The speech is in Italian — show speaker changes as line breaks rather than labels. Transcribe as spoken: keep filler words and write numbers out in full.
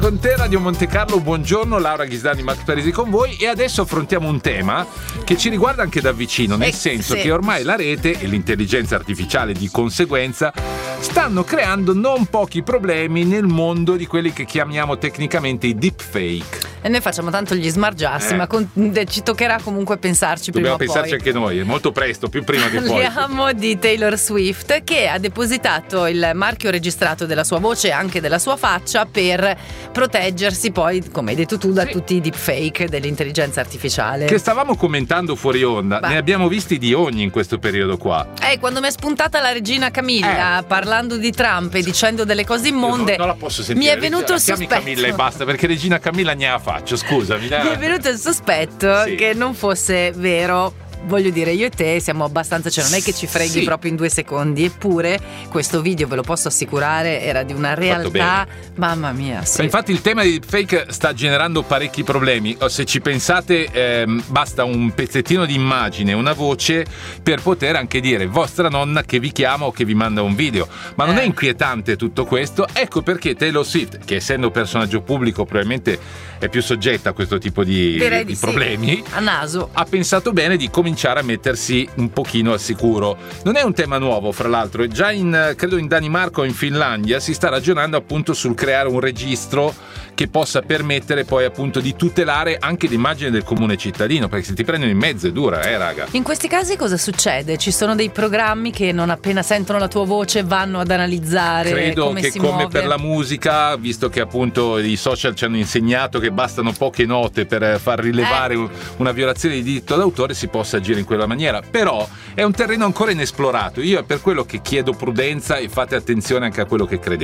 Con te Radio Monte Carlo, buongiorno, Laura Ghisdani, Max Parisi con voi, e adesso affrontiamo un tema che ci riguarda anche da vicino, nel
eh,
senso
sì.
che ormai la rete e l'intelligenza artificiale di conseguenza stanno creando non pochi problemi nel mondo di quelli che chiamiamo tecnicamente i deepfake.
E noi facciamo tanto gli smargiassi,
Eh.
ma con- ci toccherà comunque pensarci
Dobbiamo
prima o
pensarci
poi.
anche noi, è molto presto, più prima che poi.
Parliamo di Taylor Swift, che ha depositato il marchio registrato della sua voce e anche della sua faccia per proteggersi poi, come hai detto tu, da
Sì.
tutti i deepfake dell'intelligenza artificiale.
Che stavamo commentando fuori onda,
Bah.
ne abbiamo visti di ogni in questo periodo qua.
Eh, quando mi è spuntata la regina Camilla
Eh.
parlando di Trump e dicendo delle cose immonde,
Io non, non la posso sentire.
mi è venuto il
Chiami
sospetto.
Camilla e basta, perché Regina Camilla ne ha faccia, scusami.
Mi è venuto il sospetto
Sì.
che non fosse vero. Voglio dire, io e te siamo abbastanza, cioè non è che ci freghi
Sì.
proprio in due secondi. Eppure questo video, ve lo posso assicurare, era di una realtà, mamma mia, sì.
Ma infatti il tema di deepfake sta generando parecchi problemi. O se ci pensate, ehm, basta un pezzettino di immagine, una voce, per poter anche dire vostra nonna che vi chiama o che vi manda un video. Ma non
Eh.
è inquietante tutto questo? Ecco perché Taylor Swift, che essendo personaggio pubblico probabilmente è più soggetta a questo tipo di,
Direi
di
di sì.
problemi,
A naso.
ha pensato bene di cominciare a mettersi un pochino al sicuro. Non è un tema nuovo, fra l'altro, e già in, credo in Danimarca o in Finlandia si sta ragionando appunto sul creare un registro che possa permettere poi appunto di tutelare anche l'immagine del comune cittadino, perché se ti prendono in mezzo è dura, eh raga.
In questi casi cosa succede? Ci sono dei programmi che non appena sentono la tua voce vanno ad analizzare
Credo
come
che
si
come
muove.
per la musica, visto che appunto i social ci hanno insegnato che bastano poche note per far rilevare
Eh.
un- una violazione di diritto d'autore, si possa agire in quella maniera. Però è un terreno ancora inesplorato. Io è per quello che chiedo prudenza e fate attenzione anche a quello che credete.